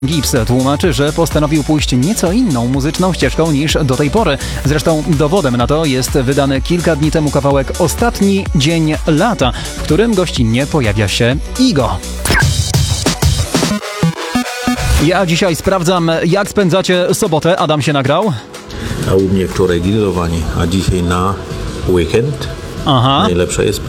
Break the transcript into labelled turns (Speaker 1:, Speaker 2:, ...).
Speaker 1: Gibbs tłumaczy, że postanowił pójść nieco inną muzyczną ścieżką niż do tej pory. Zresztą dowodem na to jest wydany kilka dni temu kawałek Ostatni dzień lata, w którym gościnnie pojawia się Igo. Ja dzisiaj sprawdzam, jak spędzacie sobotę. Adam się nagrał.
Speaker 2: A u mnie wczoraj grillowanie, a dzisiaj na weekend.
Speaker 1: Aha.
Speaker 2: Najlepsza jest